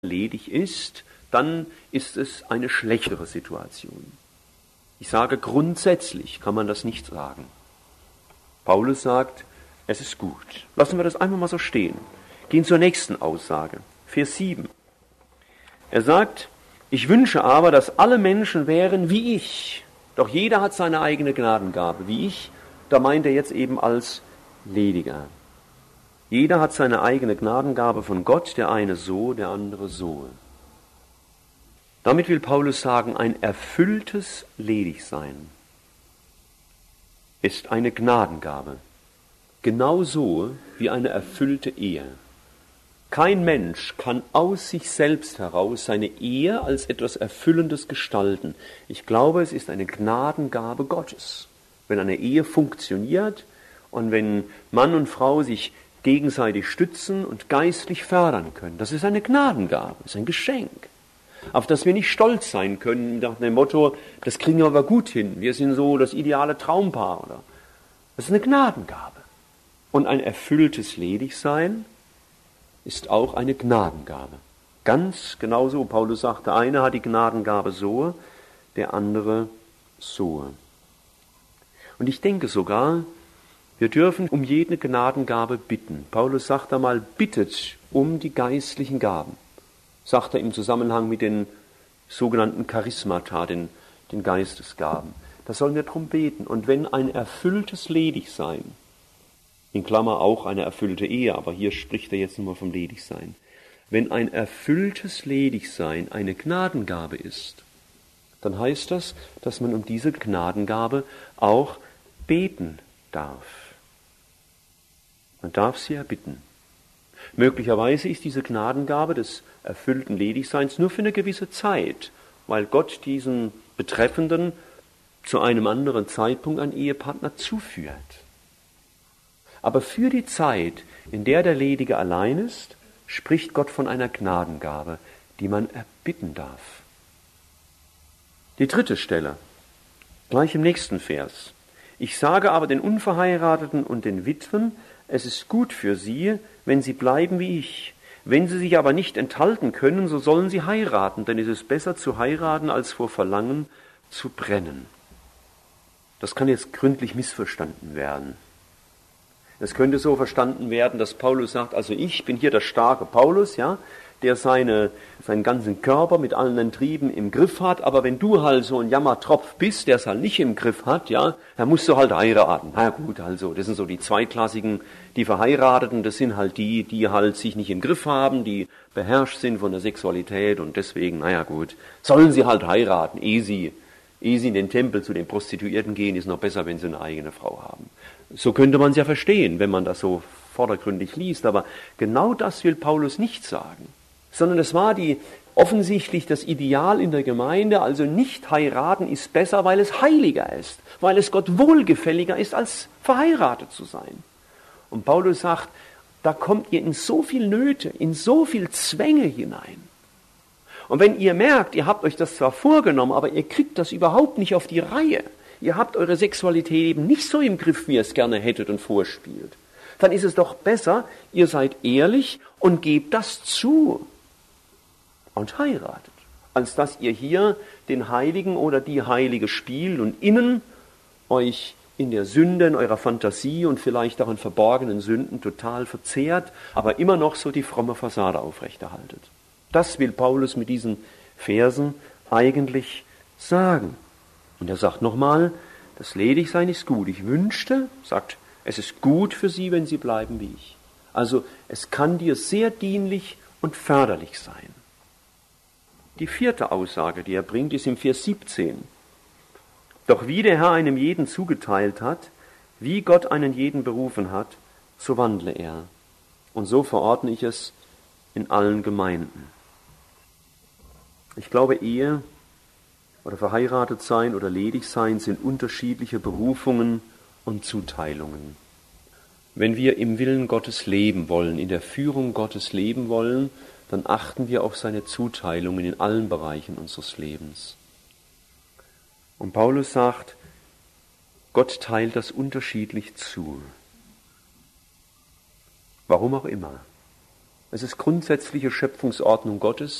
ledig ist, dann ist es eine schlechtere Situation. Ich sage, grundsätzlich kann man das nicht sagen. Paulus sagt, es ist gut. Lassen wir das einfach mal so stehen. Gehen zur nächsten Aussage, Vers 7. Er sagt, ich wünsche aber, dass alle Menschen wären wie ich. Doch jeder hat seine eigene Gnadengabe. Wie ich, da meint er jetzt eben als Lediger. Jeder hat seine eigene Gnadengabe von Gott, der eine so, der andere so. Damit will Paulus sagen, ein erfülltes Ledigsein ist eine Gnadengabe, genauso wie eine erfüllte Ehe. Kein Mensch kann aus sich selbst heraus seine Ehe als etwas Erfüllendes gestalten. Ich glaube, es ist eine Gnadengabe Gottes. Wenn eine Ehe funktioniert und wenn Mann und Frau sich gegenseitig stützen und geistlich fördern können, das ist eine Gnadengabe, das ist ein Geschenk, auf das wir nicht stolz sein können, nach dem Motto, das kriegen wir aber gut hin, wir sind so das ideale Traumpaar. Oder das ist eine Gnadengabe. Und ein erfülltes Ledigsein ist auch eine Gnadengabe. Ganz genauso, Paulus sagt, der eine hat die Gnadengabe so, der andere so. Und ich denke sogar, wir dürfen um jede Gnadengabe bitten. Paulus sagt einmal, bittet um die geistlichen Gaben. Sagt er im Zusammenhang mit den sogenannten Charismata, den Geistesgaben. Da sollen wir drum beten. Und wenn ein erfülltes Ledigsein, in Klammer auch eine erfüllte Ehe, aber hier spricht er jetzt nur vom Ledigsein. Wenn ein erfülltes Ledigsein eine Gnadengabe ist, dann heißt das, dass man um diese Gnadengabe auch beten darf. Man darf sie erbitten. Möglicherweise ist diese Gnadengabe des erfüllten Ledigseins nur für eine gewisse Zeit, weil Gott diesen Betreffenden zu einem anderen Zeitpunkt einen Ehepartner zuführt. Aber für die Zeit, in der der Ledige allein ist, spricht Gott von einer Gnadengabe, die man erbitten darf. Die dritte Stelle, gleich im nächsten Vers. Ich sage aber den Unverheirateten und den Witwen, es ist gut für sie, wenn sie bleiben wie ich. Wenn sie sich aber nicht enthalten können, so sollen sie heiraten, denn es ist besser zu heiraten, als vor Verlangen zu brennen. Das kann jetzt gründlich missverstanden werden. Es könnte so verstanden werden, dass Paulus sagt, also ich bin hier der starke Paulus, ja, der seinen ganzen Körper mit allen den Trieben im Griff hat, aber wenn du halt so ein Jammertropf bist, der es halt nicht im Griff hat, ja, dann musst du halt heiraten. Na gut, also, das sind so die zweitklassigen, die Verheirateten, das sind halt die halt sich nicht im Griff haben, die beherrscht sind von der Sexualität und deswegen, naja gut, sollen sie halt heiraten, ehe sie in den Tempel zu den Prostituierten gehen, ist noch besser, wenn sie eine eigene Frau haben. So könnte man es ja verstehen, wenn man das so vordergründig liest, aber genau das will Paulus nicht sagen, sondern es war offensichtlich das Ideal in der Gemeinde, also nicht heiraten ist besser, weil es heiliger ist, weil es Gott wohlgefälliger ist, als verheiratet zu sein. Und Paulus sagt, da kommt ihr in so viel Nöte, in so viel Zwänge hinein. Und wenn ihr merkt, ihr habt euch das zwar vorgenommen, aber ihr kriegt das überhaupt nicht auf die Reihe, ihr habt eure Sexualität eben nicht so im Griff, wie ihr es gerne hättet und vorspielt, dann ist es doch besser, ihr seid ehrlich und gebt das zu und heiratet, als dass ihr hier den Heiligen oder die Heilige spielt und innen euch in der Sünde, in eurer Fantasie und vielleicht auch in verborgenen Sünden total verzehrt, aber immer noch so die fromme Fassade aufrechterhaltet. Das will Paulus mit diesen Versen eigentlich sagen. Und er sagt nochmal, das Ledigsein ist gut. Ich wünschte, sagt, es ist gut für sie, wenn sie bleiben wie ich. Also es kann dir sehr dienlich und förderlich sein. Die vierte Aussage, die er bringt, ist im Vers 17. Doch wie der Herr einem jeden zugeteilt hat, wie Gott einen jeden berufen hat, so wandle er. Und so verordne ich es in allen Gemeinden. Ich glaube, Ehe oder verheiratet sein oder ledig sein sind unterschiedliche Berufungen und Zuteilungen. Wenn wir im Willen Gottes leben wollen, in der Führung Gottes leben wollen, dann achten wir auf seine Zuteilungen in allen Bereichen unseres Lebens. Und Paulus sagt, Gott teilt das unterschiedlich zu. Warum auch immer. Es ist grundsätzliche Schöpfungsordnung Gottes,